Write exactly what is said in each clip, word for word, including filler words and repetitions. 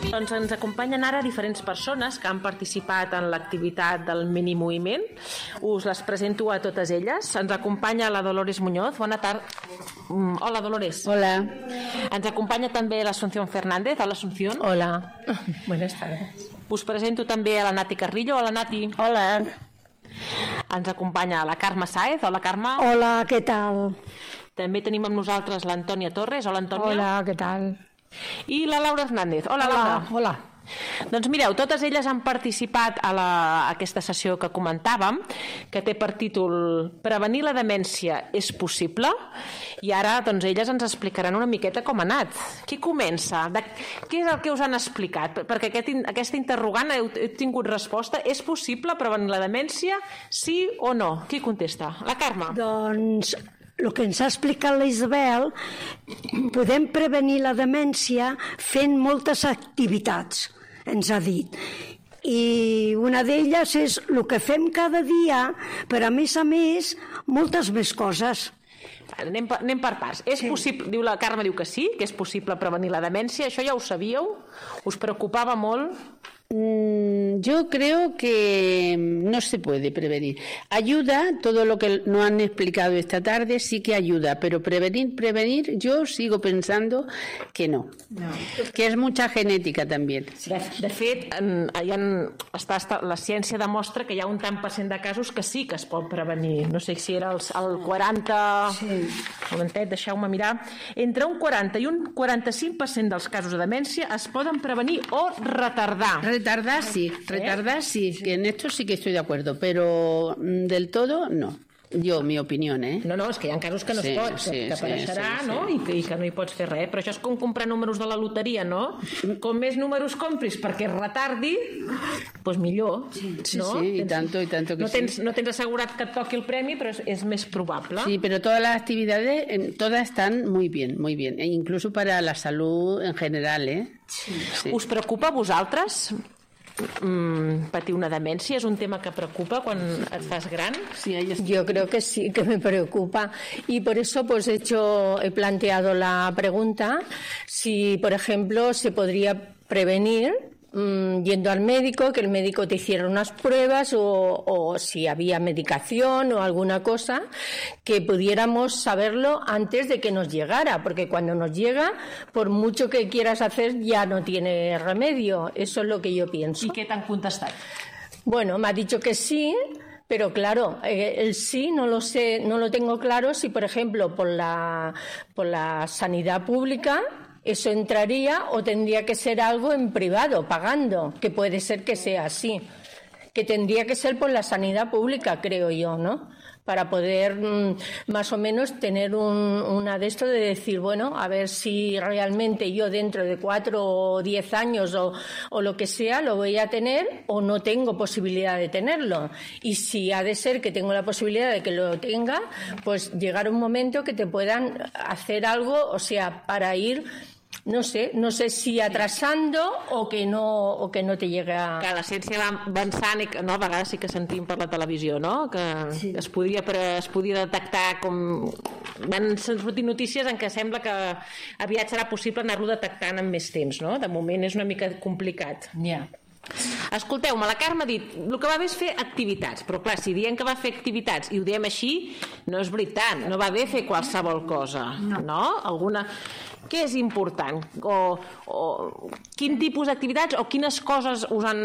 Doncs ens acompanyen ara diferents persones que han participat en l'activitat del mini moviment. Us les presento a totes elles. Ens acompanya la Dolores Muñoz. Bona tarda. Hola, Dolores. Hola. Ens acompanya també l'Asunción Fernández. Hola, Asunción. Hola. Buenas tardes. Us presento també a la Nati Carrillo. Hola, Nati. Hola. Ens acompanya la Carme Sáez. Hola, Carme. Hola, què tal? També tenim amb nosaltres l'Antònia Torres. Hola, Antònia. Hola, què tal? I la Laura Hernández. Hola, Laura. Hola. Doncs mireu, totes elles han participat a, la, a aquesta sessió que comentàvem, que té per títol Prevenir la demència és possible, i ara doncs, elles ens explicaran una miqueta com ha anat. Qui comença? De, què és el que us han explicat? Perquè aquest, aquesta interrogant heu, heu tingut resposta. És possible prevenir la demència, sí o no? Qui contesta? La Carme. Doncs el que ens ha explicat la Isabel, podem prevenir la demència fent moltes activitats, ens ha dit. I una d'elles és el que fem cada dia, però a més a més, moltes més coses. Anem per, anem per parts. És sí. possible, diu la Carme diu que sí, que és possible prevenir la demència. Això ja ho sabíeu? Us preocupava molt? Mm, yo creo que no se puede prevenir. Ayuda, todo lo que nos han explicado esta tarde sí que ayuda, pero prevenir, prevenir, yo sigo pensando que no. no. Que és mucha genética també. Sí. De, de fet, en, en, està, està, la ciència demostra que hi ha un tant per cent de casos que sí que es pot prevenir. No sé si era el, el quaranta... Sí. Un momentet, deixeu-me mirar. Entre un quaranta i un quaranta-cinc per cent dels casos de demència es poden prevenir o retardar. Retardar sí, retardar sí, que en esto sí que estoy de acuerdo, pero del todo no. Jo, mi opinió, eh? No, no, és que hi ha casos que no sí, es pot, sí, que apareixerà, sí, sí, no? Sí. I, que, I que no hi pots fer res. Però això és com comprar números de la loteria, no? Com més números compris perquè es retardi, doncs millor, sí, no? Sí, sí, i tanto, i tanto que no tens, sí. No tens assegurat que et toqui el premi, però és, és més probable. Sí, pero todas las actividades, todas están muy bien, muy bien. E incluso para la salud en general, ¿eh? Sí. Sí. Us preocupa a vosaltres Mm, patir una demència? ¿Es un tema que preocupa cuando estás gran? Sí, yo creo que sí, que me preocupa, y por eso pues he hecho, he planteado la pregunta si, por ejemplo, se podría prevenir mmm, yendo al médico, que el médico te hiciera unas pruebas, o, o si había medicación o alguna cosa que pudiéramos saberlo antes de que nos llegara, porque cuando nos llega, por mucho que quieras hacer, ya no tiene remedio. Eso es lo que yo pienso. ¿Y qué te han contestado? Bueno, me ha dicho que sí, pero claro, eh, el sí no lo sé, no lo tengo claro si, por ejemplo, por la, por la sanidad pública eso entraría, o tendría que ser algo en privado, pagando, que puede ser que sea así, que tendría que ser por la sanidad pública, creo yo, ¿no? Para poder mmm, más o menos tener un, una de esto de decir, bueno, a ver si realmente yo dentro de cuatro o diez años o, o lo que sea lo voy a tener, o no tengo posibilidad de tenerlo. Y si ha de ser que tengo la posibilidad de que lo tenga, pues llegar un momento que te puedan hacer algo, o sea, para ir... No sé, no sé si atrasando o que no, o que no te llega... Que la ciència va avançant i que, no, a vegades sí que sentim per la televisió, no? Que sí. es, podia, es podia detectar com... Van sortir notícies en què sembla que aviat serà possible anar-lo detectant en més temps, no? De moment és una mica complicat. Ja. Yeah. Escolteu-me, la Carme ha dit el que va bé és fer activitats, però clar, si diem que va fer activitats i ho diem així, no és veritat, no va bé fer qualsevol cosa, no? no? Alguna... Què és important? O, o quin tipus d'activitats o quines coses us han,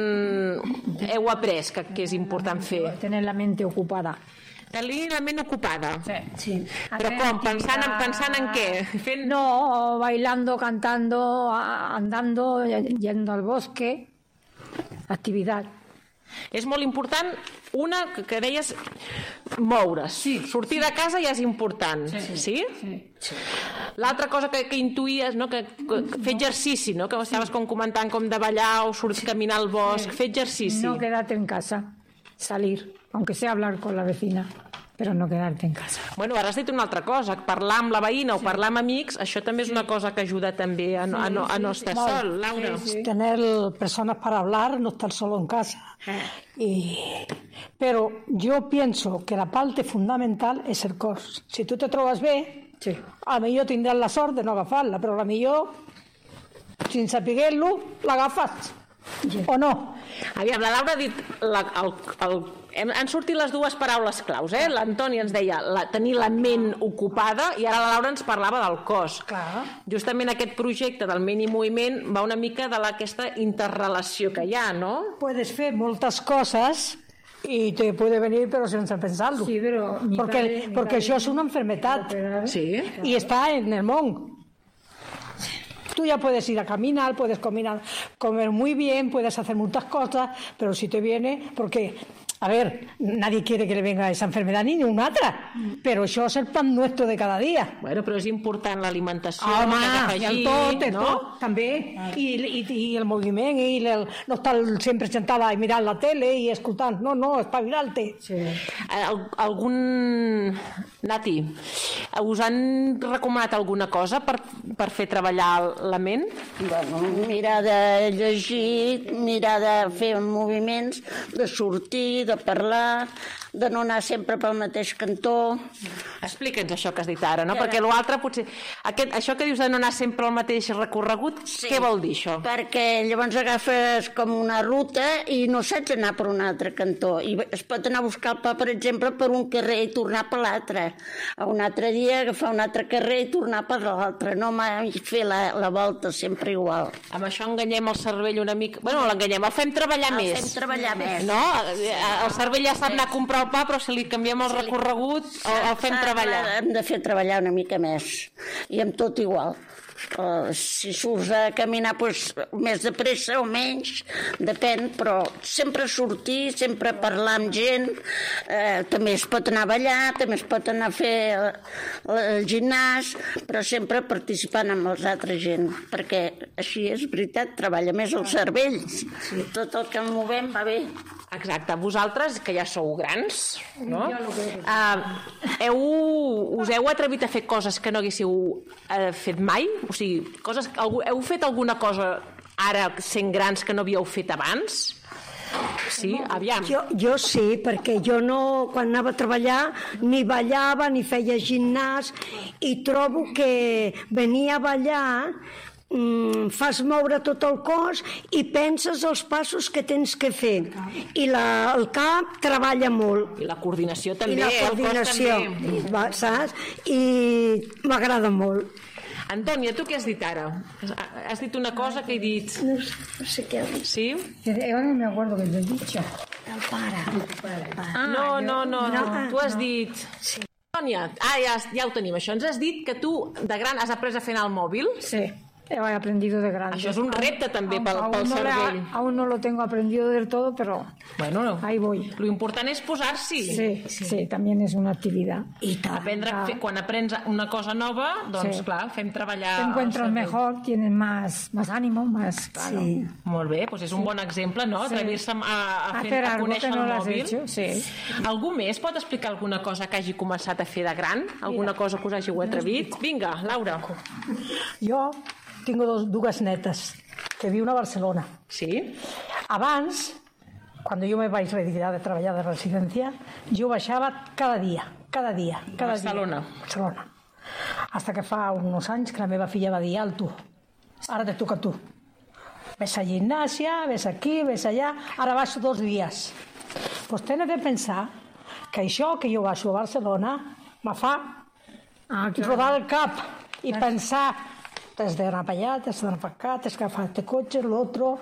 heu après que, que és important fer? Tener la mente ocupada. Tenir la ment ocupada? Sí. sí. Però com? Pensant en, pensant en què? Fent... No, bailando, cantando, andando, yendo al bosque, actividad. És molt important una que, que deies moure's, sí, sortir sí. de casa ja és important, sí? sí? sí. sí. L'altra cosa que, que intuïes, no? que, que fer exercici, no? que estaves sí. com comentant com de ballar o sortir sí. caminar al bosc, sí. fer exercici. No quedarte en casa, salir, aunque sea hablar con la vecina, però no quedarte en casa. Bueno, ara has dit una altra cosa, parlar amb la veïna sí. o parlar amb amics, això també és una cosa que ajuda també a no, a no, a no estar sí, sol, Laura. Sí, sí. Tener personas para hablar, no estar solo en casa. Eh. Y... Pero yo pienso que la parte fundamental és el cos. Si tu te trobes bé, sí. a millor tindràs la sort de no agafar-la, però a millor Sense saber-lo, l'agafes. O no? Aviam, la Laura ha dit... La, el, el, hem, han sortit les dues paraules claus, eh? L'Antoni ens deia la, tenir la ment ocupada i ara la Laura ens parlava del cos. Clar. Justament aquest projecte del ment i moviment va una mica de la, aquesta interrelació que hi ha, no? Puedes fer moltes coses y te puede venir pero sin pensarlo. Sí, pero mi porque padre, mi porque padre, eso es una enfermedad. Sí. Y está en el mon. Tú ya puedes ir a caminar, puedes comer, comer muy bien, puedes hacer muchas cosas, pero si te viene, porque, a ver, nadie quiere que le venga esa enfermedad ni una otra, pero eso es el pan nuestro de cada dia. Bueno, però és important l'alimentació. Home, i el tot, el no? tot, també. I, i, I el moviment, i el, no estar sempre sentada i mirant la tele i escoltant. No, no, espavilar-te. Sí. Al, algun... Nati, us han recomanat alguna cosa per, per fer treballar la ment? Bueno, mirar de llegir, mirar de fer moviments, de sortir, de parlar, de no anar sempre pel mateix cantó. Explica'ns això que has dit ara, no? Ara. Perquè l'altre potser... Aquest, això que dius de no anar sempre al mateix recorregut, Sí. què vol dir això? Perquè llavors agafes com una ruta i no saps anar per un altre cantó. I es pot anar a buscar el pa, per exemple, per un carrer i tornar per l'altre. A un altre dia agafar un altre carrer i tornar per l'altre. No mai fer la, la volta sempre igual. Amb això enganyem el cervell una mica... Bueno, l'enganyem, el fem treballar El més. fem treballar més. No? El cervell ja sap anar a comprar el pa, però si li canviem el recorregut, el, el fem treballar. Hem de fer treballar una mica més. I amb tot igual. Uh, si surts a caminar pues, més de pressa o menys, depèn, però sempre sortir, sempre parlar amb gent, eh, també es pot anar a ballar, també es pot anar a fer el, el gimnàs, però sempre participant amb els altres gent, perquè així és veritat, treballa més el cervell. Sí. Tot el que movem va bé. Exacte. Vosaltres, que ja sou grans, no? Uh, heu, us heu atrevit a fer coses que no haguéssiu uh, fet mai? O sigui, coses, heu fet alguna cosa ara sent grans que no havíeu fet abans? Sí, aviam. Jo, jo sí, perquè jo no, quan anava a treballar, ni ballava, ni feia gimnàs, i trobo que venir a ballar mm, fas moure tot el cos i penses els passos que tens que fer. I la, el cap treballa molt. I la coordinació també, I la eh? coordinació, El cos també. va, saps? I m'agrada molt. Antònia, tu què has dit ara? Has dit una cosa que he dit... No, no sé què ha dit. Sí? Ahora no me acuerdo que te he dicho. El pare. Ah, no, no, no, no, no, tu has no. dit... Antònia, ah, ja, ja ho tenim, això. Ens has dit que tu, de gran, has après a fer anar el mòbil. Sí, he aprendido de grande. Això és un repte també Aún- pel, aún pel no le ha- cervell. aún no lo tengo aprendido del todo, pero Bueno, ahí voy. lo important és posar-s'hi. Sí, sí, también es una actividad. I tant. Aprendre a fer, quan aprens una cosa nova, doncs Sí. clar, fem treballar... Te el encuentras cervell. mejor, tienes más, más ánimo, más... Claro. Sí. Molt bé, doncs és un bon exemple, no? Sí. Atrevir-se a, a, A fer, fer a algo conèixer que no el l'has mòbil. hecho, sí. Algú més pot explicar alguna cosa que hagi començat a fer de gran? Alguna cosa que us hàgiu atrevit? Vinga, Laura. Jo tinc dos, dues netes que viuen a Barcelona. Sí? Abans, cuando yo me vaig retirar de treballar de residència, jo baixava cada dia, cada dia, cada Barcelona. dia. Barcelona. Hasta que fa uns anys que la meva filla va dir, alto, ara te toca a tu. Ves a gimnàsia, ves aquí, ves allà, ara baixo dos dies. Pues tens de pensar que això que jo baixo a Barcelona me fa Ah, claro. rodar el cap i pensar, tens d'anar per allà, tens d'anar per acá, tens que agafar este cotxe, l'altre...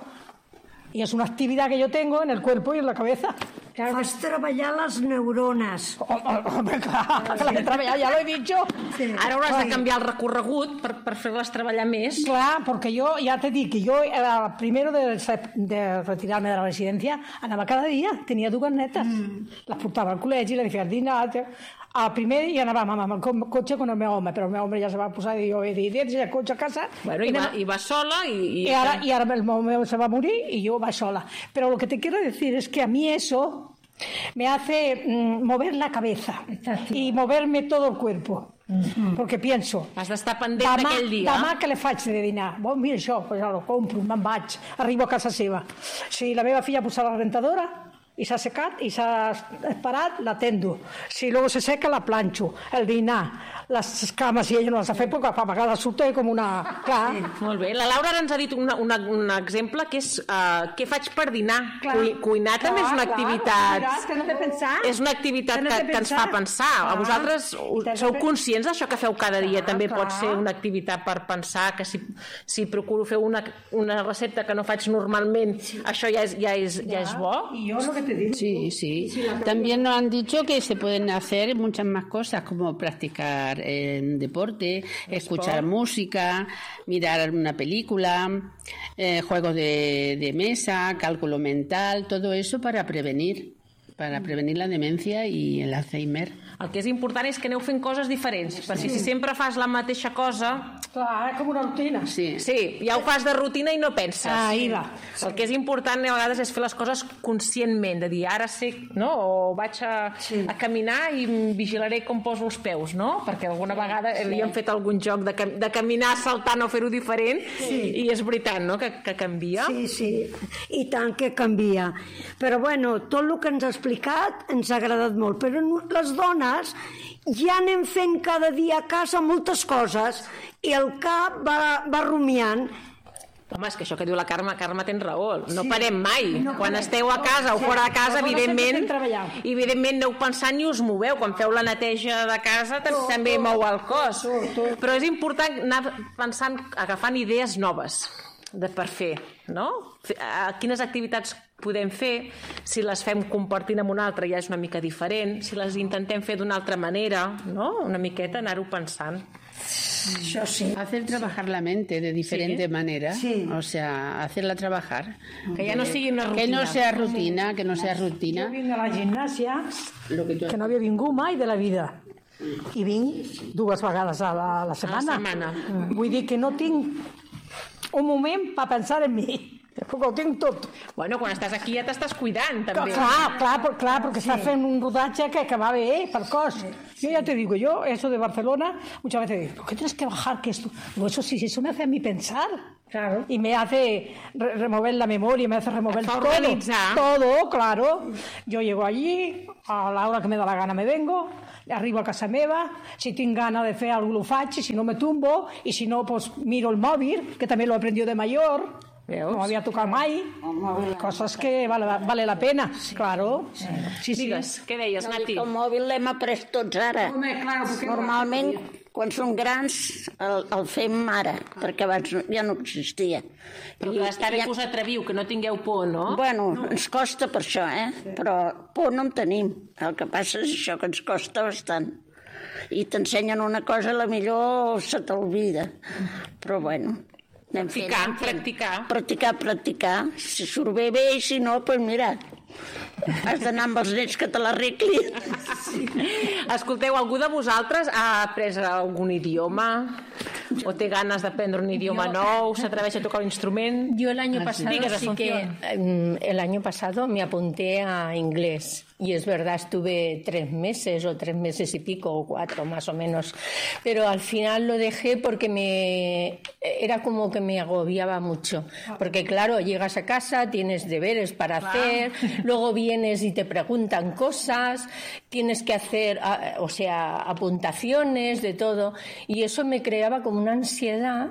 Y es una actividad que yo tengo en el cuerpo y en la cabeza. Claro que Fas treballar les neurones. Oh, oh, hombre, claro, que la he trabajado, ya lo he dicho. Sí. Ara hauràs de canviar el recorregut per, per fer-les treballar més. Claro, porque yo, ya te digo, que yo, eh, primero de, de retirarme de la residencia, andaba cada día, tenía dues netes. Mm. Las portaba al col·legi, les feia el dinar. Al primer i anava amb el co- cotxe con el meu home, però el meu home ja se va posar i jo he dit, tens el cotxe a casa. Bueno, i, va, i va sola i... Y ahora, y ahora el meu se va a morir y yo va sola. Pero lo que te quiero decir es que a mí eso me hace mm, mover la cabeza y moverme todo el cuerpo. Mm-hmm. Porque pienso, Has d'estar pendent demà, d'aquell dia. demà que le faig de dinar? Bon, mira això, pues ara ho compro, me'n vaig, arribo a casa seva. Si la meva filla posa la rentadora, y se ha secado y se ha esperado, la tendo. Si luego se seca, la planxo. El dinar, les cames, i ella no les ha fet, perquè a vegades surten com una... Clar. Sí, molt bé. La Laura ara ens ha dit una, una, un exemple que és uh, què faig per dinar. Clar. Cuinar Clar, també és una clar, activitat... mira, tens de pensar. És una activitat Tens que, de que ens fa pensar. Clar. A vosaltres Tens sou de pe- conscients d'això que feu cada dia? Clar, També clar. pot ser una activitat per pensar, que si, si procuro fer una, una recepta que no faig normalment, això ja és, ja és, ja és bo? Y yo lo que te digo. Sí, sí. También nos han dicho que se pueden hacer muchas más cosas, como practicar eh, deporte, escuchar música, mirar una película, eh, juegos de, de mesa, cálculo mental, todo eso para prevenir, para prevenir la demencia y el Alzheimer. El que és important és que aneu fent coses diferents, perquè si sempre fas la mateixa cosa... Clar, com una rutina. Sí. Sí, ja ho fas de rutina i no penses. Ahí va. El que és important a vegades és fer les coses conscientment, de dir ara sé, no? O vaig a, Sí. a caminar i vigilaré com poso els peus, no? Perquè alguna vegada havíem fet algun joc de, cam de caminar saltant o fer-ho diferent Sí. i és veritat, no?, que, que canvia. Sí, sí, i tant que canvia. Però bueno, tot el que ens ha explicat ens ha agradat molt, però no- les dones ja anem fent cada dia a casa moltes coses i el cap va, va rumiant. Home, és que això que diu la Carme, Carme tens raó, no Sí. parem mai. No Quan parem. esteu a casa o Sí. fora de casa, Les dones sempre evidentment, estem treballant. evidentment aneu pensant i us moveu. Quan feu la neteja de casa tam- Tot, també tot. mou el cos. Tot, tot. Però és important anar pensant, agafant idees noves de per fer, no? Fe- eh, Quines activitats podem fer, si les fem compartint amb una altra ja és una mica diferent, si les intentem fer d'una altra manera, no? Una miqueta anar-ho pensant. Això sí. Hacer trabajar la mente de diferente Sí. manera, Sí. o sea, hacerla trabajar. Que ja no sigui una rutina. Que no sea rutina, que no sea Jo rutina. vinc a la gimnàsia, Lo que tú que no havia vingut mai de la vida. I vinc dues vegades a la, a la setmana. setmana. Mm. Vull dir que no tinc un moment per pensar en mi. Perquè ho tinc tot. Bueno, quan estàs aquí ja t'estàs cuidant, Clar, també. clar, clar, clar, perquè estàs fent un rodatge que, que va bé, per cos. Yo ya te digo, yo, eso de Barcelona, muchas veces digo, ¿por qué tienes que bajar? Que esto? Digo, eso sí, eso me hace a mí pensar. Claro. Y me hace re- remover la memoria, me hace remover Et fa todo. organitzar. Todo, claro. Yo llego allí, a la hora que me da la gana me vengo, arribo a casa meva, si tinc gana de fer alguna cosa ho faig, i si no me tumbo, i si no, pues miro el mòbil, que també lo he aprendido de mayor. Veus? No m'havia tocat mai. Coses que vale, vale la pena, claro. Sí, sí. Digues, què deies, No, dic Nati? que el mòbil l'hem après tots ara. Home, clar, perquè- Normalment, quan som grans, el, el fem ara, perquè abans no- ja no existia. Però que està bé que us atreviu, que no tingueu por, no? Bueno, ens costa per això, eh? Però por no en tenim. El que passa és això, que ens costa bastant. I t'ensenyen una cosa, la millor se t'olvida. Però bueno, anem fent, Practicar, anem fent. practicar. Practicar, practicar. Si surt bé, bé, i si no, doncs pues mira, has d'anar amb els nets que te l'arreglin. Escolteu, algú de vosaltres ha après algun idioma? O té ganes d'aprendre un idioma nou? S'atreveix a tocar un instrument? Yo el año pasado Digues, sí que Asunción. mm, el año pasado me apunté a inglés y es verdad estuve tres meses o tres meses y pico o cuatro más o menos, pero al final lo dejé porque me era como que me agobiaba mucho, porque claro, llegas a casa, tienes deberes para hacer, luego vienes y te preguntan cosas, tienes que hacer, ah, o sea, apuntaciones de todo y eso me creaba como una ansiedad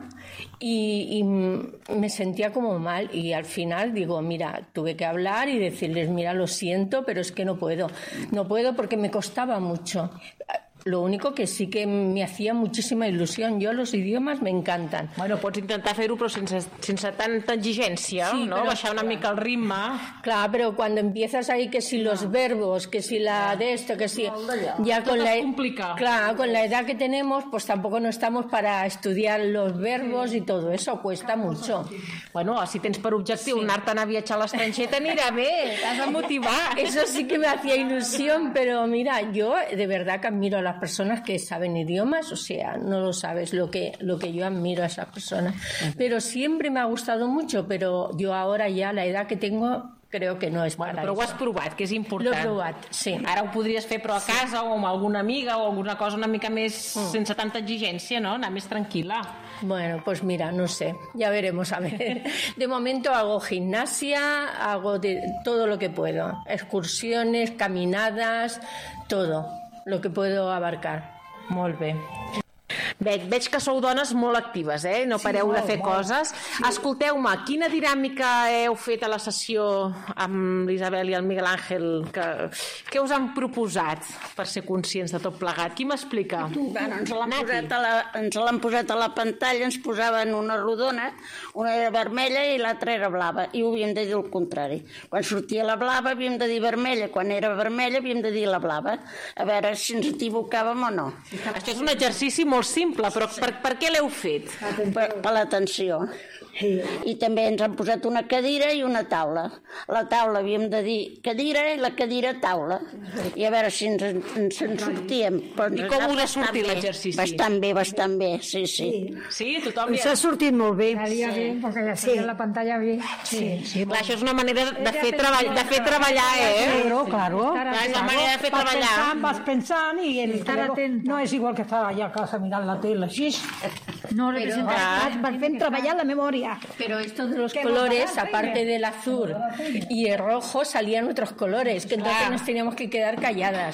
y, y me sentía como mal y al final digo, mira, tuve que hablar y decirles, mira, lo siento, pero es que no puedo, no puedo porque me costaba mucho. Lo único que sí que me hacía muchísima ilusión. Yo los idiomas me encantan. Bueno, pots intentar fer-ho, però sense, sense tanta exigència, Sí, no? però- Baixar una mica el ritme. Claro, pero cuando empiezas ahí que si los verbos, que si la de esto, que si ya con Todo la es complicado. claro, con la edad que tenemos, pues tampoco no estamos para estudiar los verbos y todo eso, cuesta mucho. Bueno, si tens per objectiu sí. anar-te'n a viatjar a l'estranger, t'anirà bé, t'has de motivar. Eso sí que me hacía ilusión, pero mira, yo de verdad que admiro a las personas que saben idiomas, o sea, no lo sabes lo que lo que yo admiro a esas personas. Pero siempre me ha gustado mucho, pero yo ahora ya la edad que tengo creo que no es Bueno, para però ho has eso. provat, que és Lo important. he provat, sí. Ara ho podries fer però a casa o amb alguna amiga o alguna cosa una mica més Mm. sense tanta exigència, no? Anar més tranquil·la. Bueno, pues mira, no sé, ya veremos, a ver. De momento hago gimnasia, hago de todo lo que puedo, excursiones, caminadas, todo lo que puedo abarcar. Molt bé. Veig, veig que sou dones molt actives, eh? No pareu molt, de fer molt. coses. Escolteu-me, quina dinàmica heu fet a la sessió amb l'Isabel i el Miguel Àngel? Que, què us han proposat per ser conscients de tot plegat? Qui m'explica? Bueno, ens l'han Nati. posat, a la, ens l'han posat a la pantalla, ens posaven una rodona, una era vermella i l'altra era blava, i ho havíem de dir el contrari. Quan sortia la blava havíem de dir vermella, quan era vermella havíem de dir la blava. A veure si ens equivocàvem o no. Això és un exercici molt simple, però per, per què l'heu fet? Per, per l'atenció. I també ens han posat una cadira i una taula. La taula havíem de dir cadira i la cadira taula. I a veure si ens, ens en sortíem. Però I com us ha sortit l'exercici? Bastant bé, bastant bé, sí, sí. Sí, tothom... Ens ha sortit molt bé. Salía bien porque ya salía en la pantalla bien. Sí, sí. Clar, això és una manera de fer, treball, de fer treballar, eh? Claro, claro. Clar, és una manera de fer Vas treballar. pensant, vas pensant i el Estar cerebro atenta. no és igual que estar allà a casa mirant la tele, així. No representa. Vas, vas fent treballar la memòria. Pero esto de los colores, aparte del azul y el rojo, salían otros colores, que entonces nos teníamos que quedar calladas.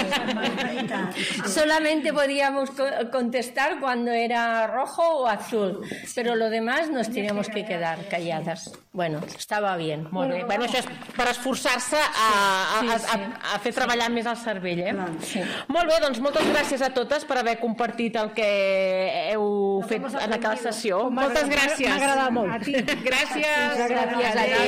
Solamente podíamos co- contestar cuando era rojo o azul, pero lo demás nos teníamos que quedar calladas. Bueno, estaba bien. Molt bé. Bueno, això és per esforçar-se a, a, a, a, a fer treballar més el cervell, eh? Sí. Molt bé, doncs moltes gràcies a totes per haver compartit el que heu fet en aquella sessió. Moltes gràcies. M'ha agradat molt. Gràcies. Gràcies a ti.